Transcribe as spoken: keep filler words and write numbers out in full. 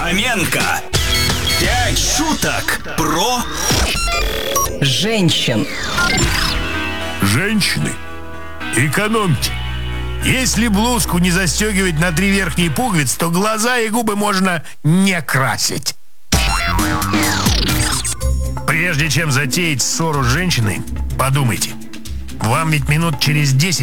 Фоменко. Пять шуток про женщин. Женщины, экономьте. Если блузку не застегивать на три верхние пуговицы, то глаза и губы можно не красить. Прежде чем затеять ссору с женщиной, подумайте. Вам ведь минут через десять